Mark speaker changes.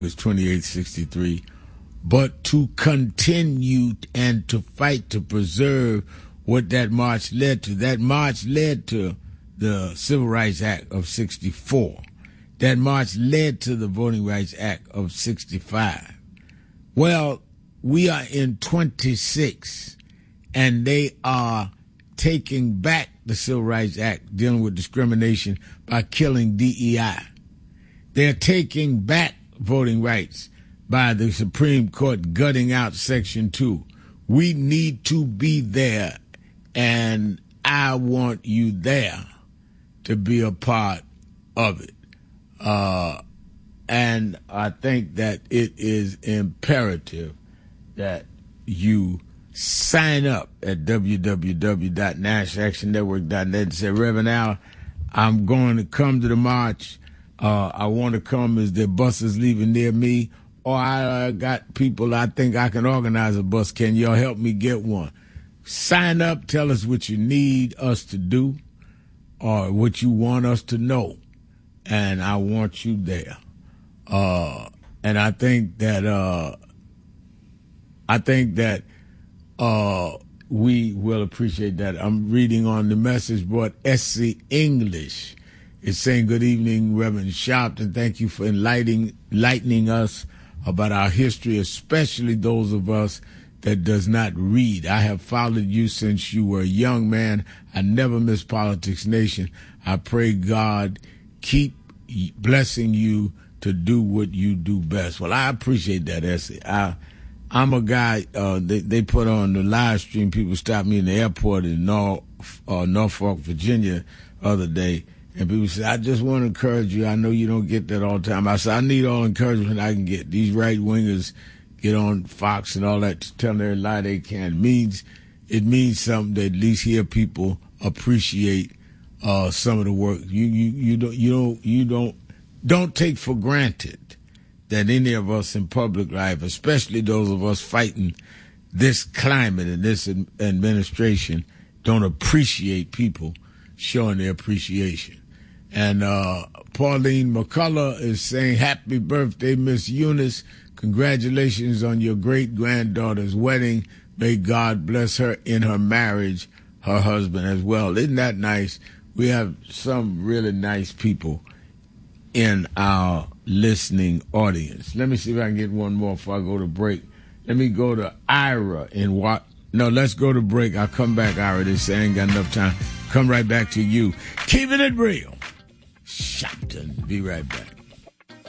Speaker 1: was 2863, but to continue and to fight to preserve what that march led to. That march led to the Civil Rights Act of 64. That march led to the Voting Rights Act of 65. Well, we are in 26, and they are taking back the Civil Rights Act dealing with discrimination by killing DEI. They're taking back voting rights by the Supreme Court gutting out Section 2. We need to be there, and I want you there to be a part of it. And I think that it is imperative that you sign up at www.nationalactionnetwork.net and say, Reverend Al, I'm going to come to the march. I want to come. Is there buses leaving near me? Or I got people I think I can organize a bus. Can y'all help me get one? Sign up. Tell us what you need us to do or what you want us to know. And I want you there. And I think that we will appreciate that. I'm reading on the message board. SC English is saying, good evening, Reverend Sharpton. Thank you for enlightening us about our history, especially those of us that does not read. I have followed you since you were a young man. I never miss Politics Nation. I pray God keep blessing you to do what you do best. Well, I appreciate that, Essie. I'm a guy, they put on the live stream, people stopped me in the airport in Norfolk, Virginia the other day, and people said, I just want to encourage you. I know you don't get that all the time. I said, I need all encouragement I can get. These right-wingers get on Fox and all that, telling every lie they can. It means something to at least hear people appreciate some of the work. You don't take for granted that any of us in public life, especially those of us fighting this climate and this administration, don't appreciate people showing their appreciation. And Pauline McCullough is saying, happy birthday, Miss Eunice. Congratulations on your great-granddaughter's wedding. May God bless her in her marriage, her husband as well. Isn't that nice? We have some really nice people in our listening audience. Let me see if I can get one more before I go to break. Let me go to Ira in what? No, let's go to break. I'll come back, Ira. This ain't got enough time. Come right back to you. Keeping it real. Shopton. Be right back.